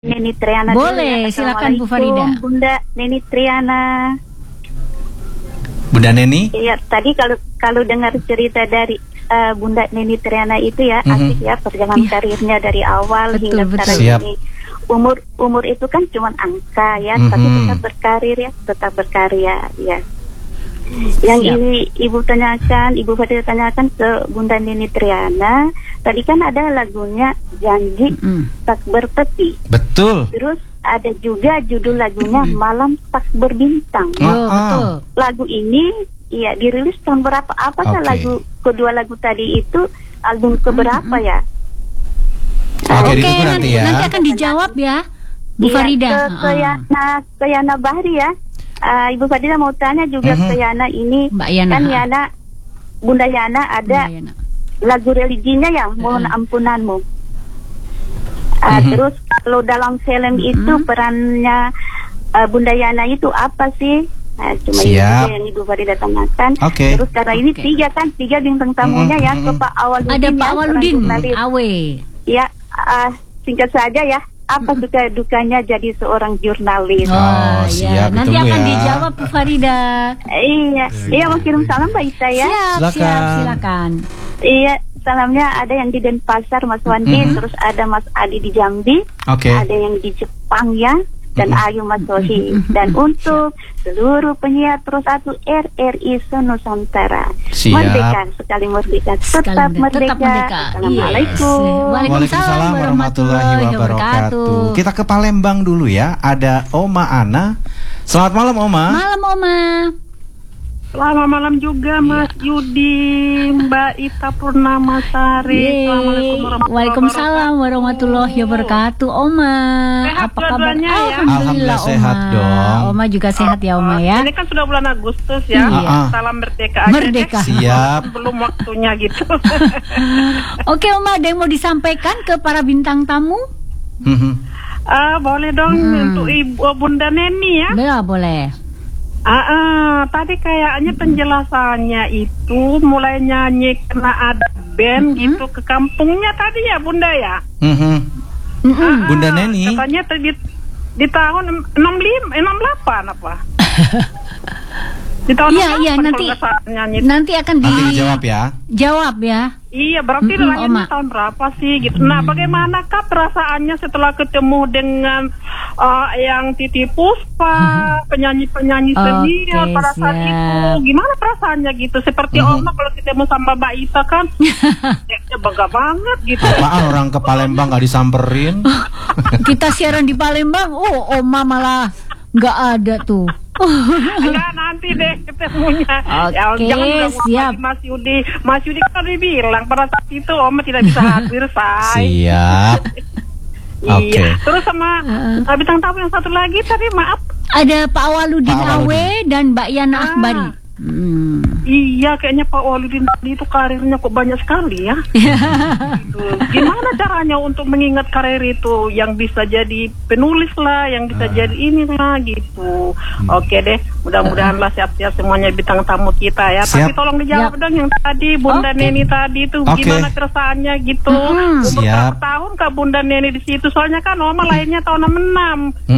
Neni Triana. Boleh, silakan Bu Farida. Bunda Neni Triana. Bunda Neni? Iya, tadi kalau dengar cerita dari Bunda Neni Triana itu ya, asik ya perjalanan karirnya dari awal hingga sekarang ini. Umur itu kan cuma angka ya, tapi tetap berkarya ya. Yang ini Ibu Farida tanyakan ke Bunda Neni Triana, tadi kan ada lagunya Janji Tak Bertepi. Betul. Terus ada juga judul lagunya Malam Tak Berbintang. Betul. Lagu ini ya dirilis tahun berapa? Apakah lagu kedua lagu tadi itu album keberapa ya? Oke, ditunggu nanti ya. Nanti akan dijawab ya, Bu Farida. Ke Yana Bahri ya. Ibu Farida mau tanya juga ke Yana ini. Mbak Yana. Kan Yana, Bunda Yana ada lagu religinya ya, Mohon Ampunanmu. Terus kalau dalam film itu perannya Bunda Yana itu apa sih? Cuma itu yang Ibu Farida tanyakan. Terus karena ini tiga bintang tamunya ya, ke Pak Awaludin. Ada Pak Awaludin, Awe. Ya, singkat saja ya. Apa suka dukanya jadi seorang jurnalis? Siap, nanti akan dijawab Bu Farida. Iya, mau kirim salam Mbak Ita ya. Silakan. Iya, salamnya ada yang di Denpasar Mas Wandi, terus ada Mas Adi di Jambi, ada yang di Jepang ya, dan Ayu Mas Sohi. Dan untuk seluruh penyiar Pro 1 RRI Nusantara, merdeka, sekali merdeka, tetap merdeka. Assalamualaikum. Waalaikumsalam warahmatullahi wabarakatuh. Kita ke Palembang dulu ya. Ada Oma Ana. Selamat malam Oma. Malam Oma. Selamat malam juga Mas Yudi, Mbak Ita Purnamasari. Waalaikumsalam warahmatullahi wabarakatuh. Oma, apa kabar? Alhamdulillah sehat dong. Oma juga sehat ya Oma ya. Ini kan sudah bulan Agustus ya. Salam merdeka aja. Merdeka. Siap. Belum waktunya gitu. Oke Oma, ada yang mau disampaikan ke para bintang tamu? Boleh dong untuk Ibu Bunda Neni ya. Boleh. Tadi kayaknya penjelasannya itu mulai nyanyi karena ada band gitu ke kampungnya tadi ya Bunda ya. Bunda Neni. Katanya di tahun 68 apa? Di tahun nanti akan dijawab ya. Jawab ya. Iya, berarti lahirnya tahun berapa sih gitu. Nah, bagaimanakah perasaannya setelah ketemu dengan yang Titi Puspa, penyanyi-penyanyi senior pada saat itu? Gimana perasaannya gitu? Seperti Oma kalau ketemu sama Mbak Ita kan, ya bangga banget gitu. Apaan orang ke Palembang nggak disamperin? Kita siaran di Palembang, Oma malah nggak ada tuh. Enggak, nanti deh ketemunya. Jangan siap Mas Yudi kan udah bilang pada saat itu Oma tidak bisa hadir, Siap. Iya. Terus sama bintang tamu yang satu lagi tadi maaf. Ada Pak Awaludin Awe dan Mbak Yana Akbari. Iya, kayaknya Pak Awaludin itu karirnya kok banyak sekali ya. Gimana caranya untuk mengingat karir itu, yang bisa jadi penulis lah, yang bisa jadi inilah gitu. Oke deh, mudah-mudahan lah siap-siap semuanya bintang tamu kita ya. Tapi tolong dijawab dong yang tadi Bunda Neni tadi itu gimana perasaannya gitu. Umur berapa tahun Kak Bunda Neni di situ? Soalnya kan Oma lahirnya tahun 66.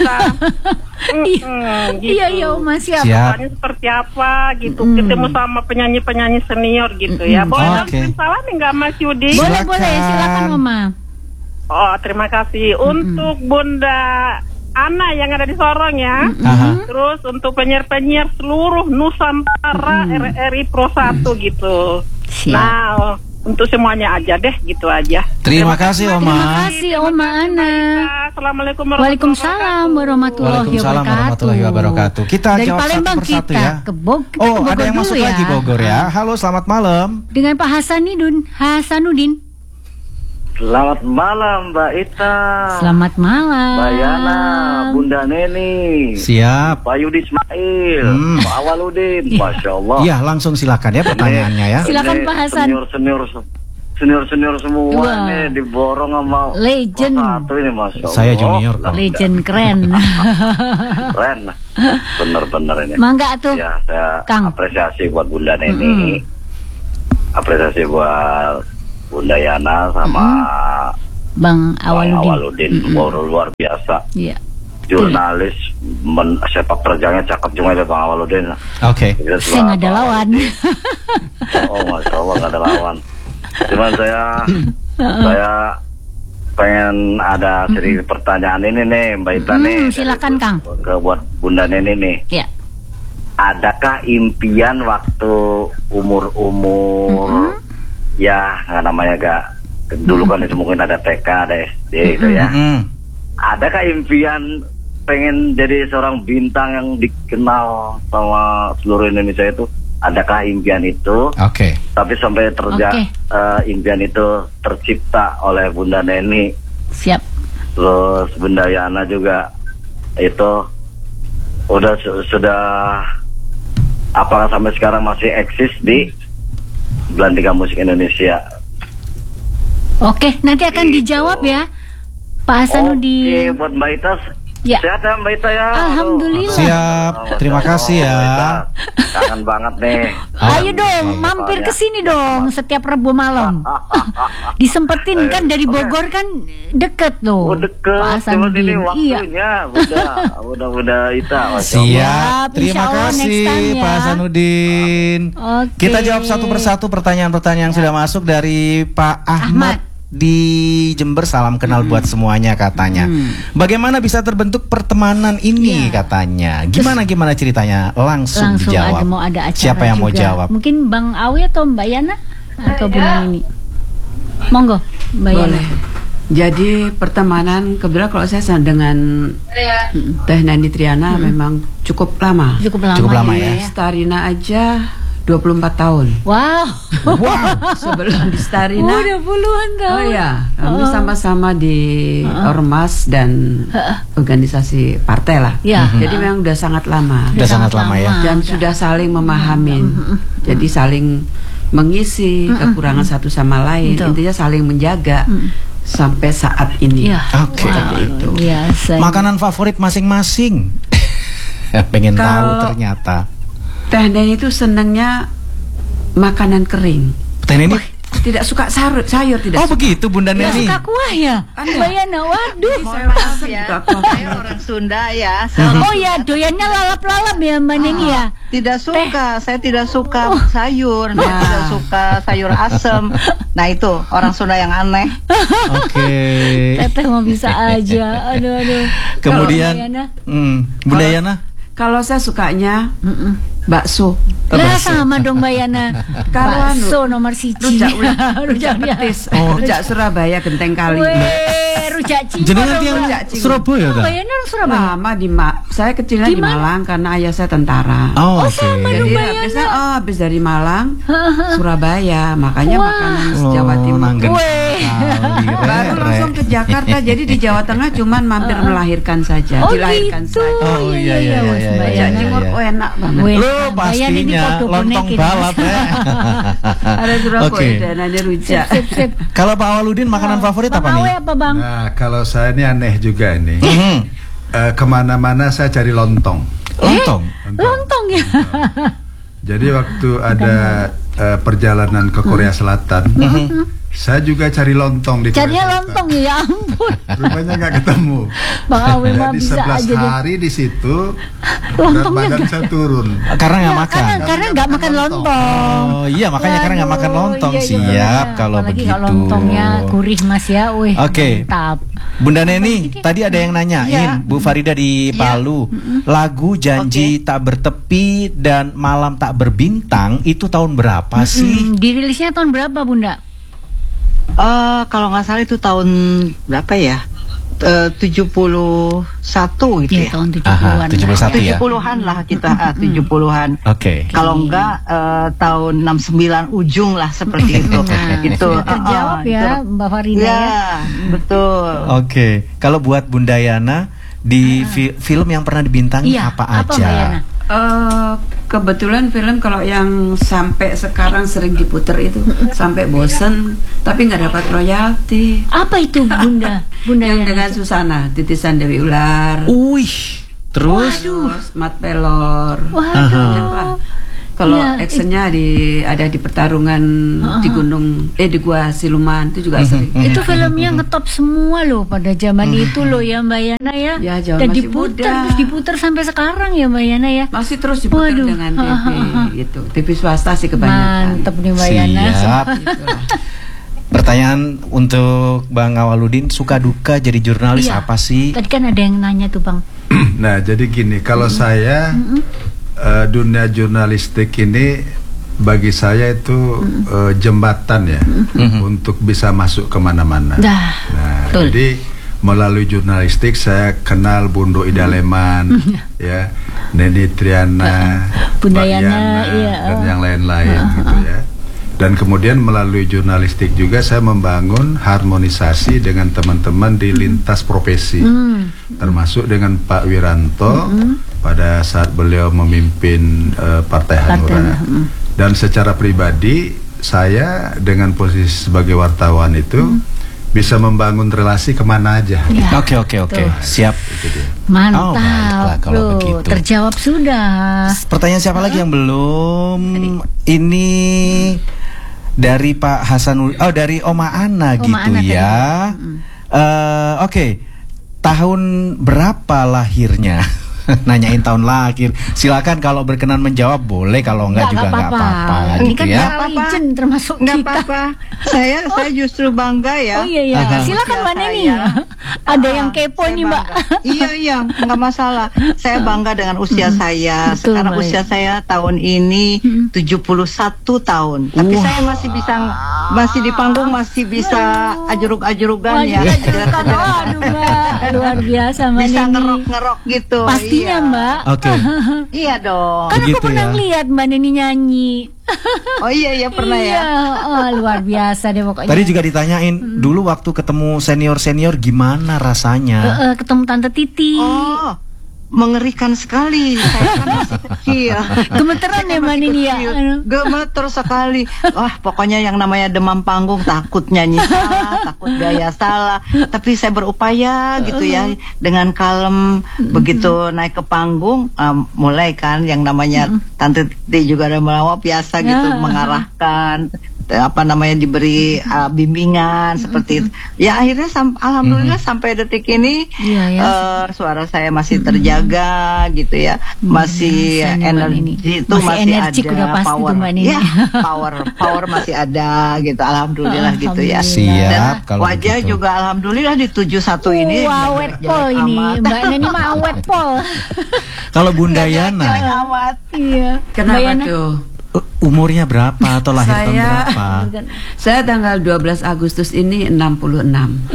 Iya Oma siap. Soalnya seperti apa gitu, ketemu sama penyanyi-penyanyi senior gitu ya. Boleh salam enggak Mas Yudi? Boleh, silakan Oma. Terima kasih untuk Bunda Ana yang ada di Sorong ya. Terus untuk penyiar-penyiar seluruh Nusantara RRI Pro 1 gitu. Nah, untuk semuanya aja deh, gitu aja. Terima kasih Oma. Terima kasih Oma Ana. Assalamualaikum warahmatullahi wabarakatuh. Kita dari jawab Palembang satu persatu kita ya. ke Bogor. Ada yang masuk lagi Bogor ya. Halo, selamat malam. Dengan Pak Hasanuddin. Selamat malam Mbak Ita. Selamat malam Mbak Yana, Bunda Neni. Siap. Pak Yudi Ismail, Pak Awaludin. Masya Allah. Iya, langsung silakan ya pertanyaannya ya. Silakan Pak Hasan. Senior semua nih diborong sama legend. Satu ini Masya Allah. Saya junior. Legend keren. Keren. Bener-bener ini. Mangga tuh. Ya, saya Kang. apresiasi buat Bunda Neni. Apresiasi buat Bunda Yana sama Bang Awaludin. Awaludin luar biasa. Iya. Jurnalis, sepak terjangnya cakep juga ya Bang Awaludin. Oke. Saya nggak ada lawan. Oh, Masya Allah nggak ada lawan. Cuman saya pengen ada sedikit pertanyaan ini nih, Mbak Ita nih. Silakan Kang. Buat Bunda Neni nih. Ya. Adakah impian waktu umur ya nggak namanya gak dulu kan itu mungkin ada TK, ada SD gitu ya. Adakah impian pengen jadi seorang bintang yang dikenal sama seluruh Indonesia itu? Adakah impian itu? Oke. Tapi sampai impian itu tercipta oleh Bunda Neni. Siap. Terus Bunda Yana juga itu sudah apakah sampai sekarang masih eksis di Belantika Musik Indonesia? Oke, nanti akan dijawab ya Pak Hasanuddin. Oke, buat Mbak Ita. Ya. Sehat ya Mbak Ita ya. Alhamdulillah. Siap. Terima kasih ya. Kangen banget nih. Ayo dong, mampir ke sini dong setiap Rabu malam. Disempetin kan dari Bogor kan deket loh. Deket. Pak Hasanuddin. Ini waktunya. Udah Ita. Siap. Terima kasih Pak Hasanuddin. Kita jawab satu persatu pertanyaan-pertanyaan yang sudah masuk dari Pak Ahmad di Jember. Salam kenal buat semuanya katanya. Bagaimana bisa terbentuk pertemanan ini katanya? Gimana ceritanya? Langsung dijawab. Ada siapa yang mau jawab? Mungkin Bang Awi atau Mbak Yana atau Bunda Neni? Monggo Mbak Yana. Jadi pertemanan kebetulan kalau saya dengan Teh Neni Triana memang cukup lama. Cukup lama ya. Starina aja 24 tahun. Wow. Sebelum di Starina udah puluhan tahun. Oh ya, kami sama-sama di Ormas dan organisasi partai lah. Jadi memang udah sangat lama. Udah sangat lama ya. Dan sudah saling memahamin. Jadi saling mengisi kekurangan satu sama lain. Intinya saling menjaga sampai saat ini. Oke. Itu. Makanan favorit masing-masing. Pengen tahu ternyata. Teh Neni itu senangnya makanan kering. Teh Neni tidak suka sayur tidak. Oh begitu Bunda Neni. Suka kuah ya? Mbak Yana, waduh. Saya orang Sunda ya. Oh ya, doyannya lalap-lalap ya Mbak Neni ya? Tidak suka, saya tidak suka sayur, tidak suka sayur asem. Nah itu orang Sunda yang aneh. Oke. Teteh mau bisa aja. Aduh. Kemudian Bunda Yana? Kalau saya sukanya bakso. Lah sama dong Mbak Yana. Bakso nomor 1. Rujak petis. Rujak Surabaya Genteng Kali. Rujak Cina. Jenengan yang Surabaya kan? Mbak Yana orang Surabaya. Lama saya kecilnya di Malang karena ayah saya tentara. Oh, sama dong Mbak Yana. Habis dari Malang Surabaya, makanya makanan Jawa Timur. Baru langsung ke Jakarta. Jadi di Jawa Tengah cuman mampir melahirkan saja, dilahirkan saja. Oh iya. Rujak Timur enak banget. Lo pastinya lontong balap ya. Ada Surabaya dan ada rujak. Kalau Pak Awaludin makanan favorit apa nih? Apa Bang? Nah kalau saya ini aneh juga ini. Kemana-mana saya cari lontong. Lontong ya. Jadi waktu ada perjalanan ke Korea Selatan, saya juga cari lontong di Carinya lontong ya ampun. Rupanya nggak ketemu. Bang Awi mah Jadi bisa 11 aja deh. hari di situ Lontongnya badan saya turun. Karena nggak makan. Karena nggak makan lontong. Oh iya makanya karena nggak makan lontong. Siap kalau apalagi begitu. Kalau lontongnya gurih Mas ya. Oke. Mantap. Bunda Neni, tadi ada yang nanyain Bu Farida di Palu, lagu Janji Tak Bertepi dan Malam Tak Berbintang itu tahun berapa sih? Dirilisnya tahun berapa Bunda? Kalau nggak salah itu tahun berapa ya? 71 gitu ya. Tahun 70-an. 71 ya. 70-an lah kita, 70-an. Oke. Kalau enggak tahun 69 ujung lah seperti itu. Itu terjawab ya Mbak Farida ya. Betul. Oke. Kalau buat Bunda Yana di film yang pernah dibintangi apa aja? Mbak Yana? Kebetulan film kalau yang sampai sekarang sering diputer itu sampai bosen tapi nggak dapat royalti. Apa itu Bunda? Yang dengan Susana, Titisan Dewi Ular. Terus Mat Pelor. Waduh. Kalau actionnya ada di pertarungan di gunung di Gua Siluman itu juga sering. Itu filmnya ngetop semua loh pada zaman itu loh ya Mbak Yana ya. Dan diputar terus diputar sampai sekarang ya Mbak Yana ya. Masih terus diputar dengan TV gitu. TV swasta sih kebanyakan. Mantep nih Mbak Yana. Siap. Pertanyaan untuk Bang Awaludin, suka duka jadi jurnalis apa sih? Tadi kan ada yang nanya tuh Bang. Nah jadi gini, kalau saya dunia jurnalistik ini bagi saya itu jembatan ya untuk bisa masuk kemana-mana. Nah jadi melalui jurnalistik saya kenal Bundo Ida Leman, ya, Neni Triana, Bunda Yana, dan yang lain-lain gitu ya. Dan kemudian melalui jurnalistik juga saya membangun harmonisasi dengan teman-teman di lintas profesi, termasuk dengan Pak Wiranto pada saat beliau memimpin Partai Hanura. Dan secara pribadi saya dengan posisi sebagai wartawan itu bisa membangun relasi kemana aja. Oke. Siap. Mantap. Kalau begitu. Terjawab sudah. Pertanyaan siapa lagi yang belum? Ini dari Pak Hasanul, dari Oma Ana gitu Ana ya. Oke. Tahun berapa lahirnya? Nanyain tahun lahir. Silakan kalau berkenan menjawab boleh, kalau enggak juga enggak apa-apa. Ini gitu kan ya. legend termasuk Nggak kita. apa-apa. Saya justru bangga ya. Oh iya. Silakan Mbak Neni. Ada yang kepo nih Mbak. Iya, nggak masalah. Saya bangga dengan usia saya. Betul, Sekarang baik. usia saya tahun ini 71 tahun. Tapi saya masih di panggung, masih bisa ajurug-ajurugan ya. Aduh Mbak, luar biasa Mbak Bisa Neni. ngerok-ngerok gitu. Pastinya Mbak. Oke. Iya dong. Kan aku Begitu pernah ya. lihat Mbak Neni nyanyi. Oh iya pernah Iya, ya. luar biasa deh pokoknya. Tadi juga ditanyain dulu waktu ketemu senior-senior gimana rasanya? Ketemu Tante Titi. Oh, mengerikan sekali. Saya kan masih kecil. Gemeteran ya Mbak Neni ya. Gemeter sekali. Wah, pokoknya yang namanya demam panggung, takut nyanyi salah, takut gaya salah. Tapi saya berupaya gitu ya, dengan kalem. Begitu naik ke panggung, mulai kan yang namanya Tante Titi juga ada melawak biasa gitu, mengarahkan. Diberi bimbingan seperti itu. Ya akhirnya alhamdulillah sampai detik ini suara saya masih terjaga gitu ya. Masih energi itu masih ada, power. Ya, power masih ada gitu. Alhamdulillah gitu ya. Siap. Dan wajah begitu juga alhamdulillah di 71 ini. Awet pol ini. Mbak Neni mah awet pol. Kalau Bunda Yana. Iya. Kenapa tuh? Umurnya berapa atau lahir tahun berapa? Saya tanggal 12 Agustus ini 66.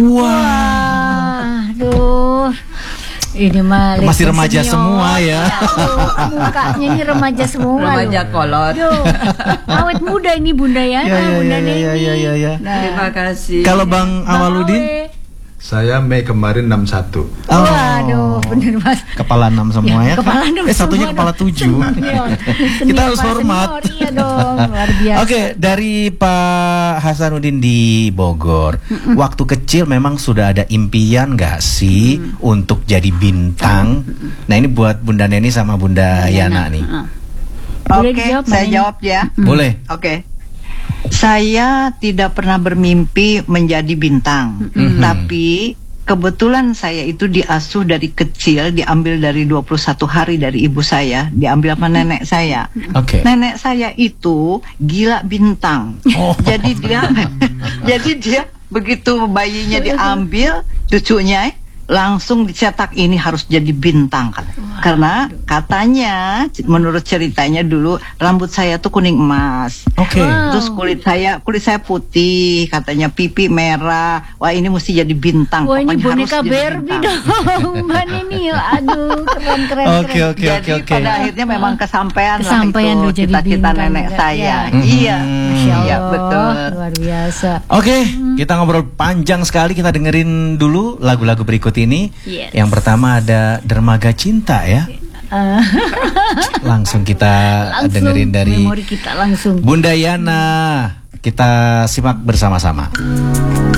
Wah, aduh. Ini mah masih remaja semua ya. Mukanya ini remaja semua. Remaja kolot. Awet muda ini Bunda Yana, Bunda Neni. Ya. Terima kasih. Kalau Bang Awaludin? Saya Mei kemarin 61. Waduh, bener Mas. Kepala 6 semua ya. Kepala 6 satunya kepala 7. Kita harus hormat. Iya dong, luar biasa. Oke, dari Pak Hasanuddin di Bogor. Waktu kecil memang sudah ada impian gak sih untuk jadi bintang? Nah, ini buat Bunda Neni sama Bunda Yana nih. Oke, saya jawab ya. Boleh. Oke. Saya tidak pernah bermimpi menjadi bintang, tapi kebetulan saya itu diasuh dari kecil, diambil dari 21 hari dari ibu saya, diambil sama nenek saya. Nenek saya itu gila bintang. Jadi dia begitu bayinya diambil, cucunya langsung dicetak ini harus jadi bintang kan. Karena katanya menurut ceritanya dulu rambut saya tuh kuning emas. Terus kulit saya putih, katanya pipi merah. Wah, ini mesti jadi bintang. Wah, ini pokoknya boneka harus Barbie dong Mbak Neni. Aduh, keren. Jadi pada akhirnya memang kesampaian lah itu jadi cita-cita nenek saya. Iya. Masya Allah, iya, betul. Luar biasa. Oke, kita ngobrol panjang sekali. Kita dengerin dulu lagu-lagu berikut ini. Yang pertama ada Dermaga Cinta ya. Langsung kita dengerin dari memori kita langsung. Bunda Yana. Kita simak bersama-sama.